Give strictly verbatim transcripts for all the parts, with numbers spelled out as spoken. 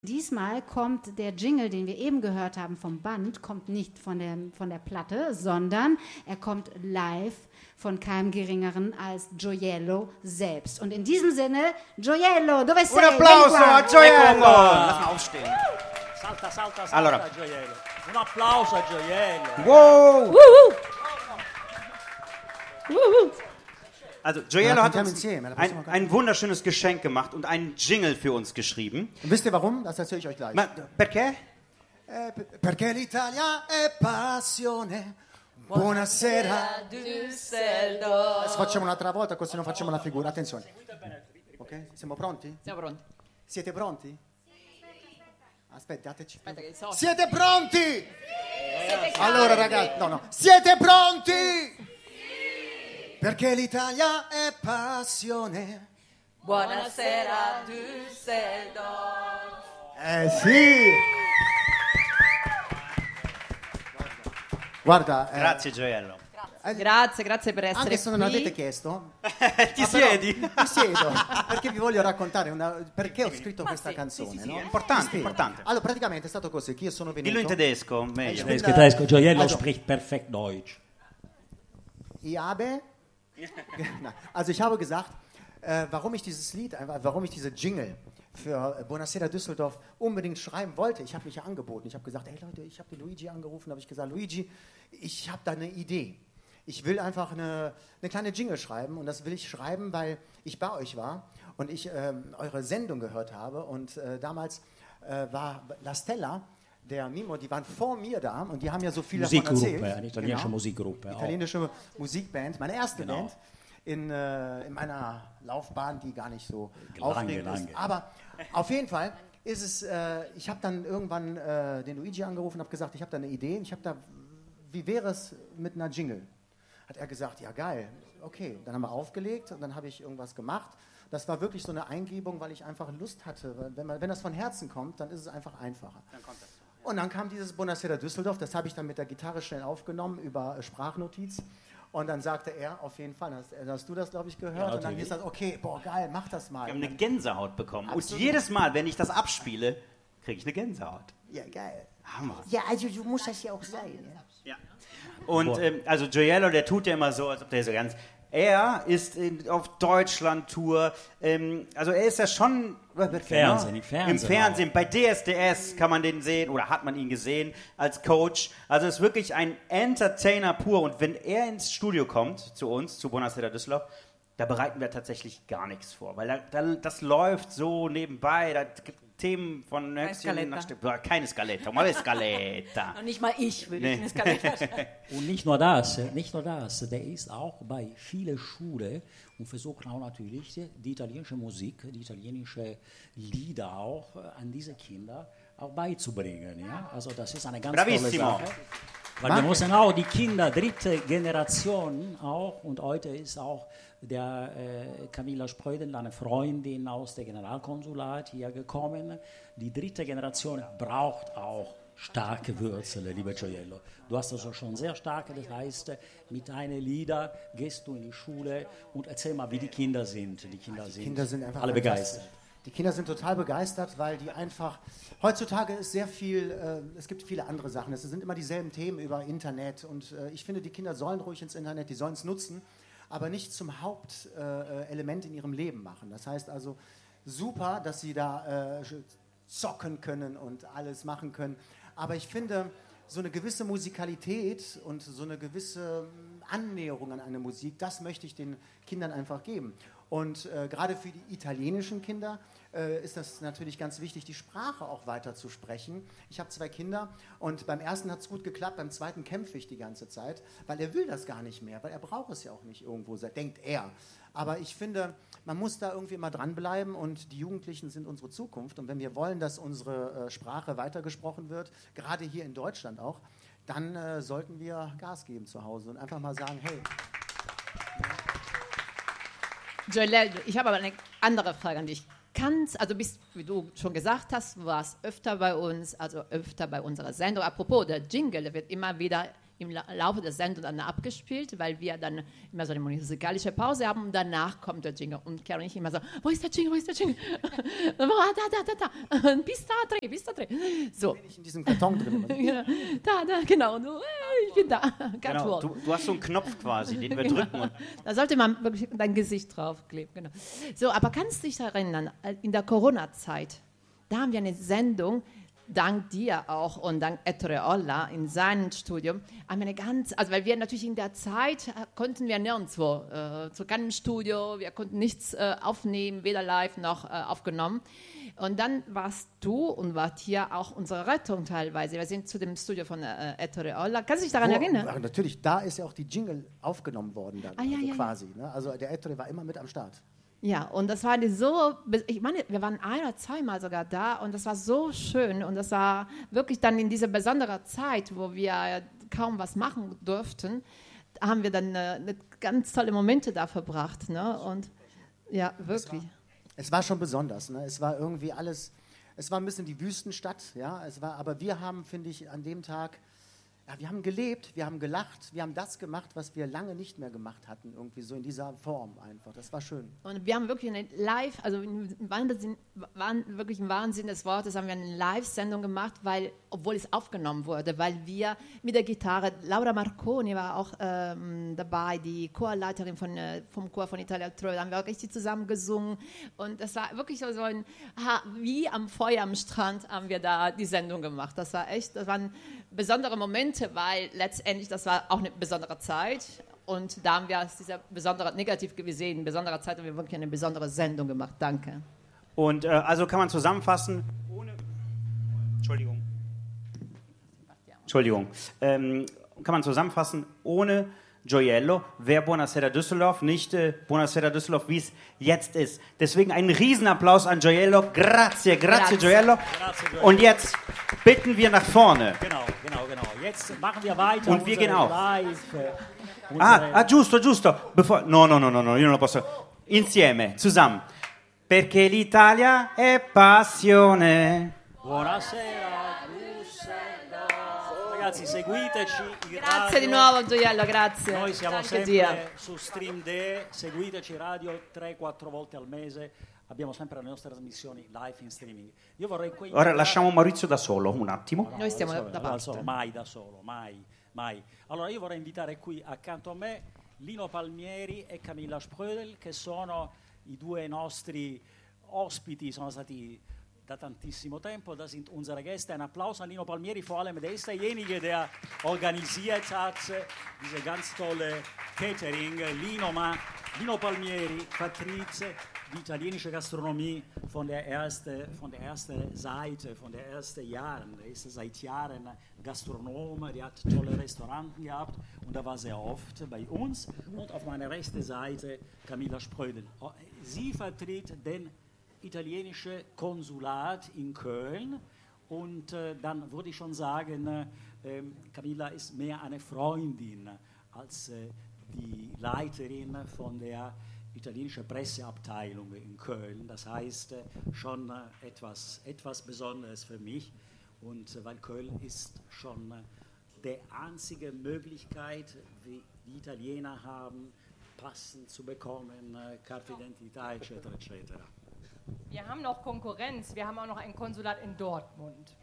Diesmal kommt der Jingle, den wir eben gehört haben vom Band, kommt nicht von der, von der Platte, sondern er kommt live von keinem Geringeren als Gioiello selbst. Und in diesem Sinne, Gioiello, dove sei? Un applauso a Gioiello! Lass mal aufstehen. Salta, salta, salta, Allora. Gioiello. Un applauso a Gioiello. Wow! Also Gioiello Ja, hat cantiamo uns insieme, la possiamo ein, cantare. ein wunderschönes Geschenk gemacht und einen Jingle für uns geschrieben. Und wisst ihr warum? Das erzähle ich euch gleich. Ma perché? Eh, p- perché l'Italia è passione. Buonasera. Düsseldorf. Adesso facciamo un'altra volta così non facciamo la figura. Attenzione. Ok? Siamo pronti? Siamo pronti. Siete pronti? Aspettateci. Aspetta che il so- Siete pronti? Siete Allora caldi? ragazzi, no no. Siete pronti? Perché l'Italia è passione. Buonasera Düsseldorf. Eh sì. Guarda, eh, Grazie Gioiello. eh, Grazie, grazie per essere anche se non qui. l'avete chiesto, Ti ma però siedi? mi siedo perché vi voglio raccontare una, perché ho scritto Ma questa sì, canzone. sì, sì, no? sì, è importante, Mi spiego. importante. Allora, praticamente è stato così che io sono venuto. Dillo in tedesco, meglio. bin Tedesco, da- tedesco. Gioiello also, spricht perfekt Deutsch. Ich habe, Nein, also ich habe gesagt, äh, warum ich dieses Lied, einfach, warum ich diese Jingle für äh, Buonasera Düsseldorf unbedingt schreiben wollte. Ich habe mich ja angeboten. Ich habe gesagt, hey Leute, ich habe den Luigi angerufen, habe ich gesagt, Luigi, ich habe da eine Idee. Ich will einfach eine, eine kleine Jingle schreiben und das will ich schreiben, weil ich bei euch war und ich ähm, eure Sendung gehört habe und äh, damals äh, war La Stella, der Mimo, die waren vor mir da und die haben ja so viel davon Musikgruppe, erzählt. eine italienische Musikgruppe auch. Italienische Musikband, meine erste Genau. Band in, äh, in meiner Laufbahn, die gar nicht so Lange, aufregend lange. ist. Aber auf jeden Fall ist es, äh, ich habe dann irgendwann äh, den Luigi angerufen und habe gesagt, ich habe da eine Idee, ich habe da, wie wäre es mit einer Jingle? Hat er gesagt, ja geil, okay. Dann haben wir aufgelegt und dann habe ich irgendwas gemacht. Das war wirklich so eine Eingebung, weil ich einfach Lust hatte. Weil Wenn, man, wenn das von Herzen kommt, dann ist es einfach einfacher. Und dann kam dieses Buonasera Düsseldorf, das habe ich dann mit der Gitarre schnell aufgenommen über äh, Sprachnotiz. Und dann sagte er, auf jeden Fall, hast, hast du das, glaube ich, gehört? Ja, und dann natürlich. hieß das, okay, boah, geil, mach das mal. Wir haben Und eine dann, Gänsehaut bekommen. Und Absolut. jedes Mal, wenn ich das abspiele, kriege ich eine Gänsehaut. ja, geil. Hammer. Ja, also du musst das ja auch sein. Ja. Ja. Und ähm, also Gioiello, der tut ja immer so, als ob der so ganz... Er ist in, auf Deutschland-Tour, ähm, also er ist ja schon... Fernsehen, im Fernsehen Im Fernsehen, bei D S D S kann man den sehen oder hat man ihn gesehen als Coach. Also ist wirklich ein Entertainer pur. Und wenn er ins Studio kommt, zu uns, zu Buonasera Düsseldorf, da bereiten wir tatsächlich gar nichts vor. Weil da, da, das läuft so nebenbei, da gibt Themen von Höchstchen Scaletta. nach Stück. Ja, keine Scaletta, mal Scaletta. Und nicht mal ich will Nee. nee. eine Skaletta schreiben. Und nicht nur das, nicht nur das, der ist auch bei vielen Schulen und versucht auch natürlich die italienische Musik, die italienische Lieder auch an diese Kinder auch beizubringen. Ja? Also das ist eine ganz Bravissimo. tolle Sache. Weil wir müssen auch die Kinder, dritte Generation auch, und heute ist auch der äh, Camilla Spröden, eine Freundin aus dem Generalkonsulat hier gekommen. Die dritte Generation braucht auch starke Wurzeln, lieber Gioiello. Du hast also schon sehr starke, das heißt, mit deinen Liedern gehst du in die Schule und erzähl mal, wie die Kinder sind. Die Kinder sind, Kinder sind einfach alle begeistert. Die Kinder sind total begeistert, weil die einfach, heutzutage ist sehr viel, äh, es gibt viele andere Sachen, es sind immer dieselben Themen über Internet und äh, ich finde, die Kinder sollen ruhig ins Internet, die sollen es nutzen, aber nicht zum Hauptelement äh, Element in ihrem Leben machen. Das heißt also, super, dass sie da äh, zocken können und alles machen können, aber ich finde, so eine gewisse Musikalität und so eine gewisse Annäherung an eine Musik, das möchte ich den Kindern einfach geben. Und äh, gerade für die italienischen Kinder äh, ist das natürlich ganz wichtig, die Sprache auch weiter zu sprechen. Ich habe zwei Kinder und beim ersten hat es gut geklappt, beim zweiten kämpfe ich die ganze Zeit, weil er will das gar nicht mehr, weil er braucht es ja auch nicht irgendwo, denkt er. Aber ich finde, man muss da irgendwie immer dranbleiben und die Jugendlichen sind unsere Zukunft. Und wenn wir wollen, dass unsere äh, Sprache weitergesprochen wird, gerade hier in Deutschland auch, dann äh, sollten wir Gas geben zu Hause und einfach mal sagen, hey. Gioiello, ich habe aber eine andere Frage an dich. Kannst, also bist, wie du schon gesagt hast, du warst öfter bei uns, also öfter bei unserer Sendung. Apropos, der Jingle, der wird immer wieder im La Laufe der Sendung dann abgespielt, weil wir dann immer so eine musikalische Pause haben und danach kommt der Jingle. Und Claire und ich immer so, wo ist der Jingle, wo ist der Jingle? da, da, da, da. Bis da drin, bis da drin. So. Bin ich in diesem Karton drin? da, da, genau. Du, ich bin da. Genau, du, du hast so einen Knopf quasi, den wir drücken. Und da sollte man wirklich dein Gesicht draufkleben. Genau. So, aber kannst du dich erinnern, in der Corona-Zeit, da haben wir eine Sendung, dank dir auch und dank Ettore Olla in seinem Studium, haben wir eine ganz, also weil wir natürlich in der Zeit äh, konnten wir nirgendwo, äh, zu keinem Studio, wir konnten nichts äh, aufnehmen, weder live noch äh, aufgenommen. Und dann warst du und wart hier auch unsere Rettung teilweise. Wir sind zu dem Studio von äh, Ettore Olla. Kannst du dich daran Wo, erinnern? ach, natürlich, da ist ja auch die Jingle aufgenommen worden dann, Ah, ja, also ja, quasi. Ne? Also der Ettore war immer mit am Start. Ja, und das war so, ich meine, wir waren ein oder zweimal sogar da und das war so schön und das war wirklich dann in dieser besonderen Zeit, wo wir kaum was machen durften, haben wir dann äh, ganz tolle Momente da verbracht, ne? Und ja, wirklich. Es war schon besonders, ne? Es war irgendwie alles, es war ein bisschen die Wüstenstadt, ja, es war, aber wir haben, finde ich, an dem Tag, ja, wir haben gelebt, wir haben gelacht, wir haben das gemacht, was wir lange nicht mehr gemacht hatten, irgendwie so in dieser Form einfach. Das war schön. Und wir haben wirklich eine Live, also im Wahnsinn, wirklich im Wahnsinn des Wortes, haben wir eine Live-Sendung gemacht, weil, obwohl es aufgenommen wurde, weil wir mit der Gitarre, Laura Marconi war auch ähm, dabei, die Chorleiterin von, äh, vom Chor von Italia Troy, da haben wir auch richtig zusammen gesungen und das war wirklich so, so ein, ha, wie am Feuer am Strand haben wir da die Sendung gemacht. Das war echt, das waren besondere Momente, weil letztendlich das war auch eine besondere Zeit und da haben wir aus dieser besonderen, negativ gesehen, in besonderer Zeit haben wir wirklich eine besondere Sendung gemacht. Danke. Und äh, also kann man zusammenfassen, ohne, Entschuldigung, Entschuldigung, ähm, kann man zusammenfassen, ohne Gioiello wäre Buonasera Düsseldorf nicht äh, Buonasera Düsseldorf, wie es jetzt ist. Deswegen einen Riesenapplaus an Gioiello. Grazie, grazie, Grazie. Gioiello. Grazie, Gioiello. Und jetzt bitten wir nach vorne. Genau, genau, genau. Jetzt machen wir weiter. Und wir gehen auch. Live, äh, Ah, unsere- ah, giusto, giusto. Bevor, no, no, no, no, no, io non lo posso. Insieme, zusammen. Perché l'Italia è passione. Buonasera, Düsseldorf. Ragazzi, seguiteci. in Grazie di radio. nuovo Gioiello, grazie. Noi siamo Danke sempre dir. su StreamDe, seguiteci radio tre quattro volte al mese, abbiamo sempre le nostre trasmissioni live in streaming. Io vorrei qui Ora lasciamo Maurizio da solo, un attimo. Noi stiamo da, da parte. solo, mai da solo, mai, mai. Allora io vorrei invitare qui accanto a me Lino Palmieri e Camilla Sprödel, che sono i due nostri ospiti, sono stati da tantissimo tempo, das sind unsere Gäste. Ein Applaus an Lino Palmieri, vor allem, der ist derjenige, der organisiert hat diese ganz tolle Catering. Lino, ma Lino Palmieri vertritt die italienische Gastronomie von der ersten von der ersten Seite, von der ersten Jahren. Er ist seit Jahren Gastronom, der hat tolle Restaurants gehabt und er war sehr oft bei uns. Und auf meiner rechten Seite Camilla Sprödel. Sie vertritt den italienische Konsulat in Köln und äh, dann würde ich schon sagen, äh, Camilla ist mehr eine Freundin als äh, die Leiterin von der italienischen Presseabteilung in Köln. Das heißt, äh, schon äh, etwas, etwas Besonderes für mich und äh, weil Köln ist schon äh, die einzige Möglichkeit, wie die Italiener haben, Passen zu bekommen, äh, Karte Identità, et cetera, et cetera. Wir haben noch Konkurrenz. Wir haben auch noch ein Konsulat in Dortmund.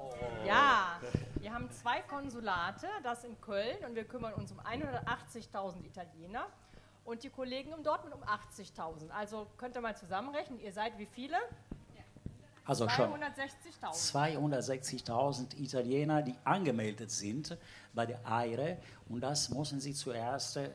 Ja, wir haben zwei Konsulate, das in Köln und wir kümmern uns um hundertachtzigtausend Italiener und die Kollegen in Dortmund um achtzigtausend. Also könnt ihr mal zusammenrechnen, ihr seid wie viele? Also schon zweihundertsechzigtausend. zweihundertsechzigtausend Italiener, die angemeldet sind bei der AIRE und das müssen sie zuerst äh,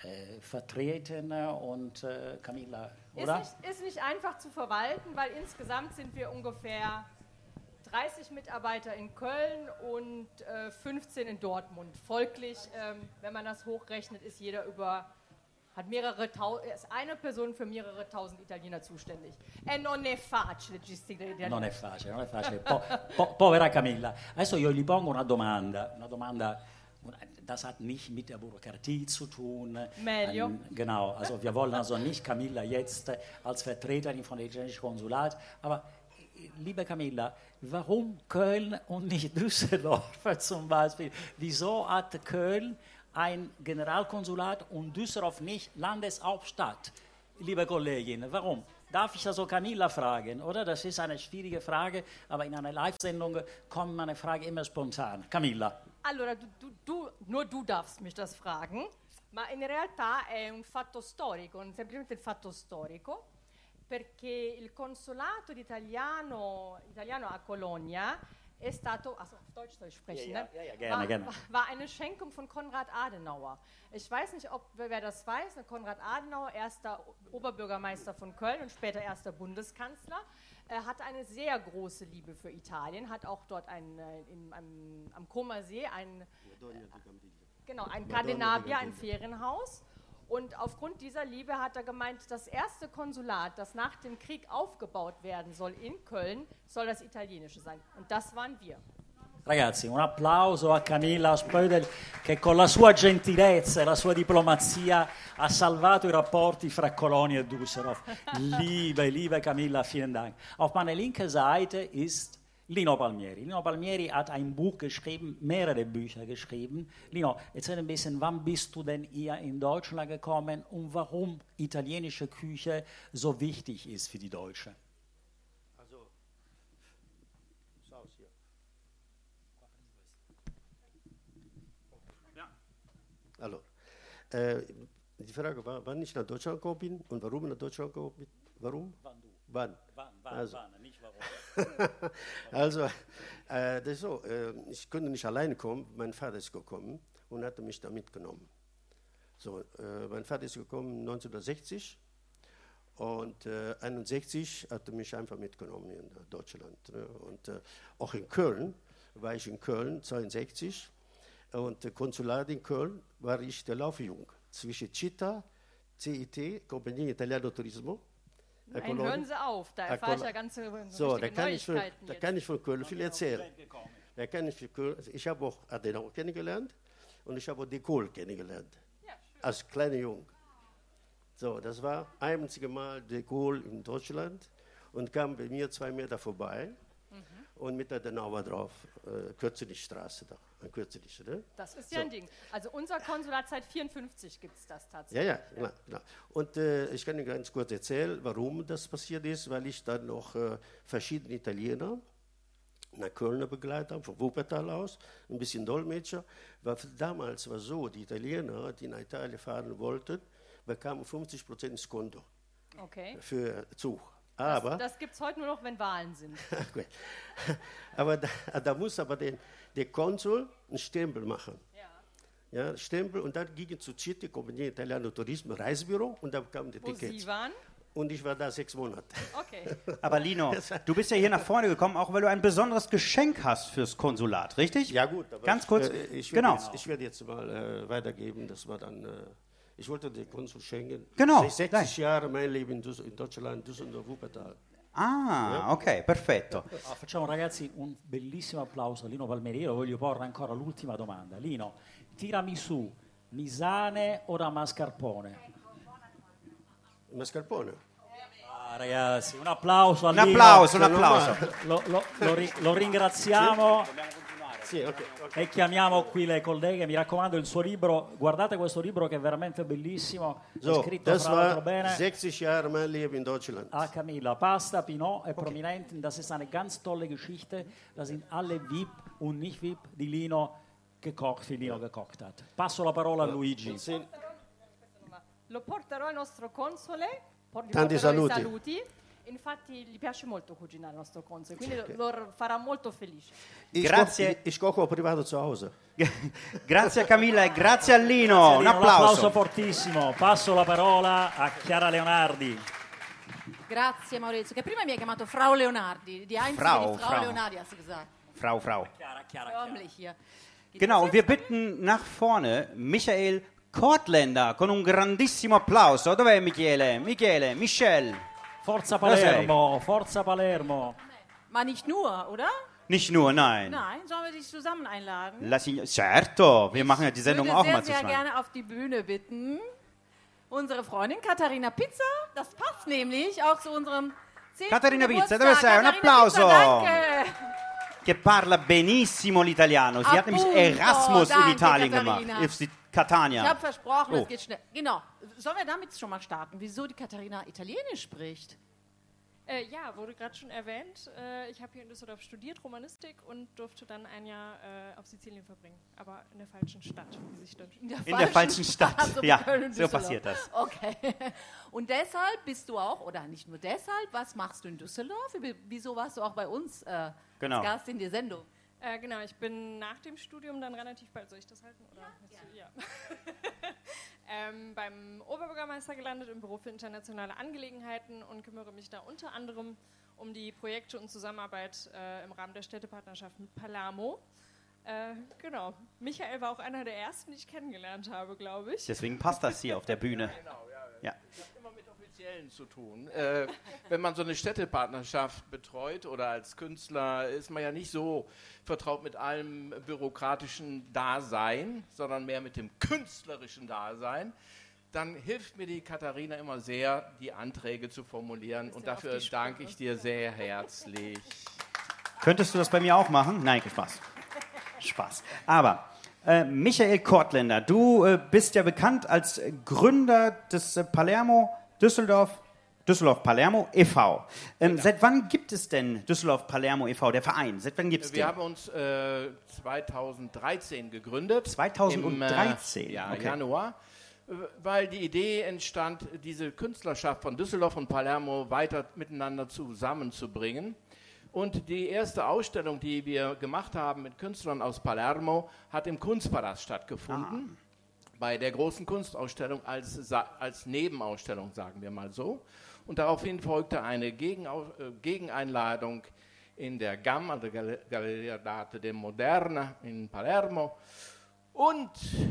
vertreten und äh, Camilla, oder? Ist nicht, ist nicht einfach zu verwalten, weil insgesamt sind wir ungefähr dreißig Mitarbeiter in Köln und äh, fünfzehn in Dortmund. Folglich, ähm, wenn man das hochrechnet, ist jeder über, hat mehrere tausend, ist eine Person für mehrere tausend Italiener zuständig. E non è facile gestire gli Non italiani. è facile, non è facile. Po- po- povera Camilla. Adesso io gli pongo una domanda, una domanda, das hat nicht mit der Bürokratie zu tun. Meglio. Ähm, genau, also wir wollen also nicht Camilla jetzt äh, als Vertreterin von der italienischen Konsulat, aber liebe Camilla, warum Köln und nicht Düsseldorf zum Beispiel? Wieso hat Köln ein Generalkonsulat und Düsseldorf nicht Landeshauptstadt? Liebe Kollegin, warum? Darf ich also Camilla fragen, oder? Das ist eine schwierige Frage, aber in einer Live-Sendung kommt meine Frage immer spontan. Camilla. Allora, du, du, du, nur du darfst mich das fragen, ma in realtà è un fatto storico, un, semplicemente il fatto storico, perché il consolato italiano, italiano a Colonia è stato, also auf Deutsch soll ich sprechen, Ja, ne? ja, ja, gerne, war, gerne. war eine Schenkung von Konrad Adenauer. Ich weiß nicht, ob wer das weiß, Konrad Adenauer, erster Oberbürgermeister von Köln und später erster Bundeskanzler, er hatte eine sehr große Liebe für Italien, hat auch dort ein, in, am, am Comer-See ein, genau, ein Cadenabia, ein Ferienhaus. Und aufgrund dieser Liebe hat er gemeint, das erste Konsulat, das nach dem Krieg aufgebaut werden soll in Köln, soll das italienische sein. Und das waren wir. Ragazzi, un applauso a Camilla Sprödel che con la sua gentilezza e la sua diplomazia ha salvato i rapporti fra Colonia e Düsseldorf. Liebe, liebe Camilla, vielen Dank. Auf meiner linken Seite ist Lino Palmieri. Lino Palmieri hat ein Buch geschrieben, mehrere Bücher geschrieben. Lino, erzähl ein bisschen, wann bist du denn hier in Deutschland gekommen und warum italienische Küche so wichtig ist für die Deutsche? Also, Saus hier. Ja. Allora, äh, die Frage war, wann ich nach Deutschland gekommen bin und warum ich nach Deutschland gekommen bin. Warum? Wann du? Wann? Wann, wann, Also. wann, nicht warum. Also, äh, das ist so, äh, ich konnte nicht alleine kommen, mein Vater ist gekommen und hatte mich da mitgenommen. So, äh, mein Vater ist gekommen neunzehnhundertsechzig und äh, einundsechzig hat er mich einfach mitgenommen in Deutschland. Ne? Und äh, auch in Köln, war ich in Köln, zweiundsechzig, und äh, Konsulat in Köln war ich der Laufjung zwischen Città, C I T, Compagnia Italiano Turismo. Nein, hören Sie auf, da erfahre ich ja ganze so, da kann, ich von, Neuigkeiten da jetzt. kann ich von Köln viel erzählen. Da kann ich, von Köln, ich habe auch Adenauer kennengelernt und ich habe auch de Gaulle kennengelernt, Ja, als kleiner Junge. So, das war ein einziges Mal de Gaulle in Deutschland und kam bei mir zwei Meter vorbei mhm. und mit Adenauer drauf, äh, Kürzenich-Straße da, an Kürzenich, ne? Das ist ja So. ein Ding. Also unser Konsulat seit vierundfünfzig gibt es das Ja, tatsächlich. ja, genau. genau. Und äh, ich kann Ihnen ganz kurz erzählen, warum das passiert ist, weil ich dann noch äh, verschiedene Italiener nach Köln begleitet habe, von Wuppertal aus, ein bisschen Dolmetscher. Weil damals war so, die Italiener, die nach Italien fahren wollten, bekamen fünfzig Prozent Skonto Okay. für Zug. Aber, Das, das gibt es heute nur noch, wenn Wahlen sind. okay. aber da, da muss aber den, der Konsul einen Stempel machen. Ja. Ja, Stempel und dann ging zu C I T, Compagnia Italiano Turismo, Reisebüro und da bekam der Wo Ticket. Sie waren? Und ich war da sechs Monate. Okay. Aber Lino, du bist ja hier nach vorne gekommen, auch weil du ein besonderes Geschenk hast fürs Konsulat, richtig? Ja gut, aber Ganz ich, kurz, äh, ich werde genau. jetzt, ich werde jetzt mal äh, weitergeben, das war dann, äh, ich wollte den Konsul schenken. Genau, sechzig gleich. Jahre mein Leben in, Düs in Deutschland, Düsseldorf, Wuppertal. Ah, ok, perfetto. Ah, facciamo ragazzi un bellissimo applauso a Lino Palmieri. Io voglio porre ancora l'ultima domanda. Lino, tiramisù, misane o da mascarpone? Mascarpone. Ah, ragazzi, un applauso a Un Lino. applauso, un applauso. Lo, lo- lo ri- lo ringraziamo Sì, ok, ok. e chiamiamo qui le colleghe. Mi raccomando, il suo libro, guardate questo libro che è veramente bellissimo. È So, scritto das fra l'altro war bene. sechzig Jahre mein Leben in Deutschland. Ah, Camilla, Pasta, Pinot e Prominenten, das ist eine ganz tolle Geschichte. Da sind alle V I P und nicht V I P, die Lino gekocht, wie Lino gekocht hat. Passo la parola a Luigi. Sì. Lo porterò al nostro console. por- gli Tanti porterò i saluti. saluti. Infatti gli piace molto cucinare il nostro console, quindi lo r- farà molto felice. Ich, Grazie. koch, ich, ich koche auch privat zu Hause. Grazie a Camilla e grazie a Lino. Un Lino, applauso applauso. fortissimo. Passo la parola a Chiara Leonardi. Grazie Maurizio, che prima mi hai chiamato Frau Leonardi, die einzige, Frau, die Frau, Frau. Leonardi hast du gesagt. Frau, Frau. Chiara, Chiara, Chiara. Förmlich hier. Geht Genau, das und wir bitten nach vorne Michael Kortländer con un grandissimo applauso. Dov'è Michele? Michele, Michel. Forza Palermo, Forza Palermo. jetzt? Mal nicht nur, oder? Nicht nur, nein. Nein, sollen wir dich zusammen einladen? La sign- certo, wir machen ja die Ich Sendung würde auch sehr, mal sehr zusammen. gerne auf die Bühne bitten. Unsere Freundin Katharina Pizza, das passt nämlich auch zu unserem Bizzi. Caterina Bizzi, Geburtstag, dove sei? Un Caterina applauso. Bizzi, danke. Che parla benissimo l'italiano. Sie hat nämlich Appunto, Erasmus in danke, Italien Katharina. gemacht. Auf die Catania. Ich habe versprochen, Oh. es geht schnell. Genau. Sollen wir damit schon mal starten? Wieso die Katharina Italienisch spricht? Äh, ja, wurde gerade schon erwähnt. Äh, ich habe hier in Düsseldorf studiert, Romanistik, und durfte dann ein Jahr äh, auf Sizilien verbringen. Aber in der falschen Stadt, wie sich dann In der, In der falschen Stadt. Also Ja, Köln und so Düsseldorf. passiert das. Okay. Und deshalb bist du auch, oder nicht nur deshalb, was machst du in Düsseldorf? Wieso warst du auch bei uns äh, Genau. als Gast in der Sendung? Äh, genau, ich bin nach dem Studium dann relativ bald, soll ich das halten? Oder ja. Ja. ähm, beim Oberbürgermeister gelandet im Büro für internationale Angelegenheiten und kümmere mich da unter anderem um die Projekte und Zusammenarbeit äh, im Rahmen der Städtepartnerschaft mit Palermo. Äh, genau. Michael war auch einer der ersten, die ich kennengelernt habe, glaube ich. Deswegen passt das hier auf der Bühne. Genau, ja. Ja. Das hat immer mit Offiziellen zu tun. Äh, wenn man so eine Städtepartnerschaft betreut oder als Künstler, ist man ja nicht so vertraut mit allem bürokratischen Dasein, sondern mehr mit dem künstlerischen Dasein. Dann hilft mir die Katharina immer sehr, die Anträge zu formulieren, und dafür danke ich dir sehr herzlich. Könntest du das bei mir auch machen? Nein, Spaß. Spaß. Aber äh, Michael Kortländer, du äh, bist ja bekannt als Gründer des äh, Palermo Düsseldorf Düsseldorf Palermo e V. Ähm, Genau. Seit wann gibt es denn Düsseldorf Palermo e V, der Verein? Seit wann gibt es den? Wir haben uns äh, zweitausenddreizehn gegründet. zweitausenddreizehn, Im, äh, ja, okay. Januar. äh, Weil die Idee entstand, diese Künstlerschaft von Düsseldorf und Palermo weiter miteinander zusammenzubringen. Und die erste Ausstellung, die wir gemacht haben mit Künstlern aus Palermo, hat im Kunstpalast stattgefunden. Ah. Bei der großen Kunstausstellung als, als Nebenausstellung, sagen wir mal so. Und daraufhin folgte eine Gegenau äh, Gegeneinladung in der G A M, also der Galleria d'Arte del Moderna in Palermo. Und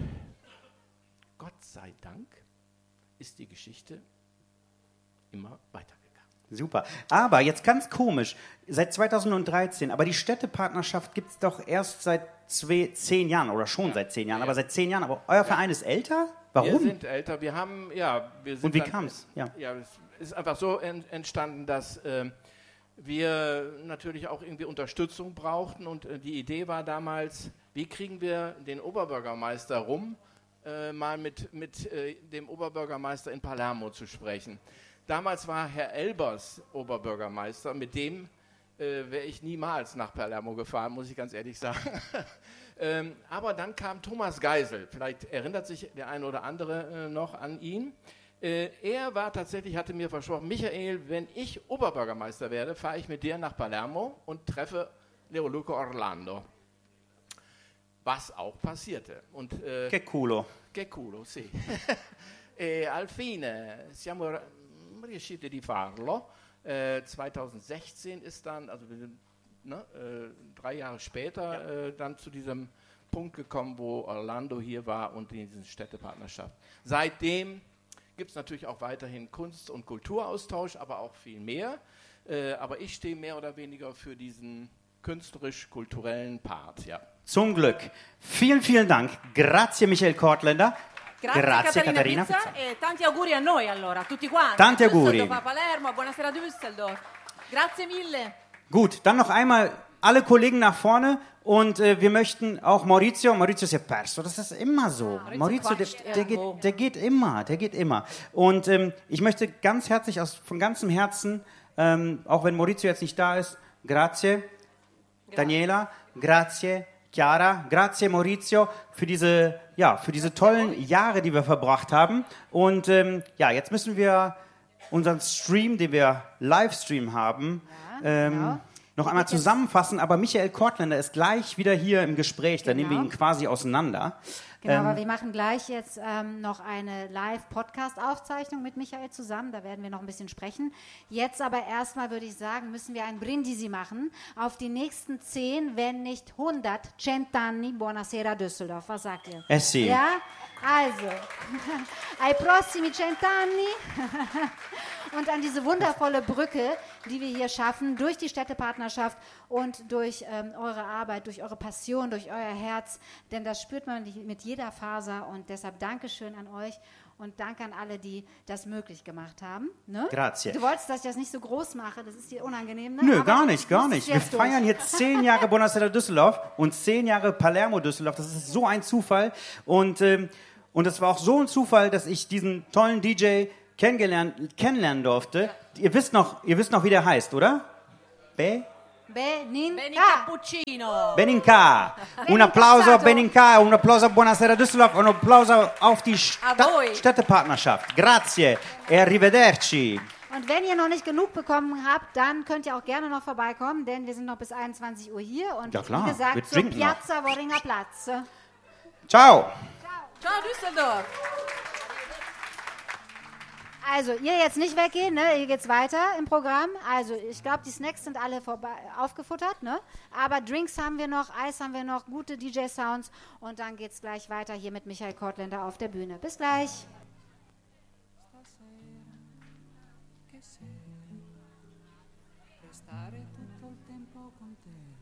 Gott sei Dank ist die Geschichte immer weitergegangen. Super. Aber jetzt ganz komisch, seit zweitausenddreizehn, aber die Städtepartnerschaft gibt es doch erst seit zwei, zehn Jahren oder schon ja. seit zehn Jahren, ja. aber seit zehn Jahren. Aber euer ja. Verein ist älter? Warum? Wir sind älter. Wir haben, ja, wir sind Und wie dann, kam es? Ja. ja, es ist einfach so ent, entstanden, dass äh, wir natürlich auch irgendwie Unterstützung brauchten. Und äh, die Idee war damals, wie kriegen wir den Oberbürgermeister rum, äh, mal mit, mit äh, dem Oberbürgermeister in Palermo zu sprechen. Damals war Herr Elbers Oberbürgermeister, mit dem äh, wäre ich niemals nach Palermo gefahren, muss ich ganz ehrlich sagen. ähm, aber dann kam Thomas Geisel, vielleicht erinnert sich der eine oder andere äh, noch an ihn. Äh, er war tatsächlich, hatte mir versprochen, Michael, wenn ich Oberbürgermeister werde, fahre ich mit dir nach Palermo und treffe Leoluco Orlando. Was auch passierte. Und, äh, che culo. Che culo, sì. E al fine siamo riusciti di farlo. Äh, zweitausendsechzehn ist dann, also wir sind ne, äh, drei Jahre später ja. äh, dann zu diesem Punkt gekommen, wo Orlando hier war und in diese Städtepartnerschaft. Seitdem gibt es natürlich auch weiterhin Kunst- und Kulturaustausch, aber auch viel mehr. Äh, aber ich stehe mehr oder weniger für diesen künstlerisch-kulturellen Part. Ja. Zum Glück. Vielen, vielen Dank. Grazie Michael Kortländer. Grazie, Grazie Caterina, Caterina Pizza, e tanti auguri a noi allora, tutti quanti. Tanti auguri. Düsseldorf, a Palermo, buonasera Düsseldorf. Grazie mille. Gut, dann noch einmal alle Kollegen nach vorne und äh, wir möchten auch Maurizio, Maurizio si è perso, das ist immer so. Ah, Maurizio, der, der, geht, der geht immer, der geht immer. Und ähm, ich möchte ganz herzlich, aus, von ganzem Herzen, ähm, auch wenn Maurizio jetzt nicht da ist, grazie, Daniela, grazie, Chiara, grazie Maurizio für diese, ja, für diese tollen Jahre, die wir verbracht haben. Und ähm, ja, jetzt müssen wir unseren Stream, den wir Livestream haben, Ja, ähm, genau. noch einmal zusammenfassen. Aber Michael Kortländer ist gleich wieder hier im Gespräch. Da Genau. nehmen wir ihn quasi auseinander. Genau, Ähm, aber wir machen gleich jetzt ähm, noch eine Live-Podcast-Aufzeichnung mit Michael zusammen. Da werden wir noch ein bisschen sprechen. Jetzt aber erstmal würde ich sagen, müssen wir ein Brindisi machen auf die nächsten zehn, wenn nicht hundert Cent'anni Buonasera Düsseldorf. Was sagt ihr? Eh sì. Ja? Also, ai prossimi Cent'anni und an diese wundervolle Brücke, die wir hier schaffen, durch die Städtepartnerschaft und durch ähm, eure Arbeit, durch eure Passion, durch euer Herz, denn das spürt man mit jeder Faser und deshalb Dankeschön an euch Und danke an alle, die das möglich gemacht haben. Ne? Grazie. Du wolltest, dass ich das nicht so groß mache, das ist dir unangenehm, ne? Nö, Aber gar nicht, gar du nicht. musst Wir jetzt durch. feiern jetzt zehn Jahre Buonasera Düsseldorf und zehn Jahre Palermo Düsseldorf. Das ist so ein Zufall. Und, ähm, und es war auch so ein Zufall, dass ich diesen tollen D J kennengelernt, kennenlernen durfte. Ihr wisst noch, ihr wisst noch, wie der heißt, oder? Be? Benin Benny K. Cappuccino. Beninka. Un Benin applauso a Cazzato. Beninka, un applauso a Buonasera Düsseldorf und un applauso auf die Sta voi. Städtepartnerschaft. Grazie e arrivederci. Und wenn ihr noch nicht genug bekommen habt, dann könnt ihr auch gerne noch vorbeikommen, denn wir sind noch bis einundzwanzig Uhr hier. Und Ja, klar, wie gesagt, wir zur trinken noch. Piazza Worringer Platz. Ciao. Ciao Düsseldorf. Also, ihr jetzt nicht weggehen, ne? Hier geht's weiter im Programm. Also, ich glaube, die Snacks sind alle vorbei, aufgefuttert, ne? Aber Drinks haben wir noch, Eis haben wir noch, gute D J-Sounds und dann geht's gleich weiter hier mit Michael Kortländer auf der Bühne. Bis gleich. Restare tutto il tempo con te.